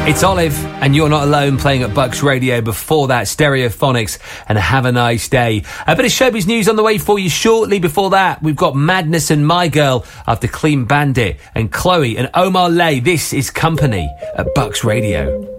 It's Olive, and You're Not Alone, playing at Bucks Radio. Before that, Stereophonics and Have a Nice Day. A bit of showbiz news on the way for you shortly. Before that, we've got Madness and My Girl after Clean Bandit, and Chloe and Omar Lay. This is Company at Bucks Radio.